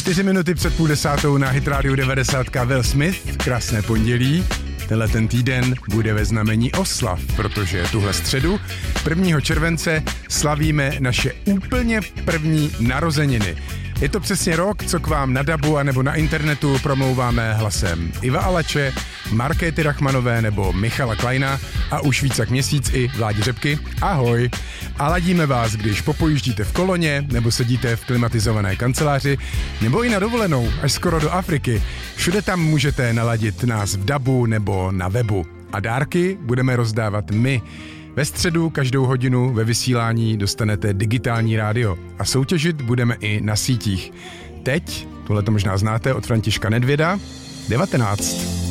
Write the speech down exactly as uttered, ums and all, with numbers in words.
Čtyři minuty před půl desátou na Hit Radio devadesát Will Smith, krásné pondělí. Tenhle ten týden bude ve znamení oslav, protože tuhle středu, prvního července, slavíme naše úplně první narozeniny. Je to přesně rok, co k vám na dabu a nebo na internetu promlouváme hlasem Iva Alače, Markéty Rachmanové nebo Michala Kleina a už víc jak měsíc i Vládi Řepky. Ahoj! A ladíme vás, když popojíždíte v koloně nebo sedíte v klimatizované kanceláři nebo i na dovolenou až skoro do Afriky. Všude tam můžete naladit nás v dabu nebo na webu. A dárky budeme rozdávat my. Ve středu každou hodinu ve vysílání dostanete digitální rádio a soutěžit budeme i na sítích. Teď, tohle to možná znáte od Františka Nedvěda, devatenáct.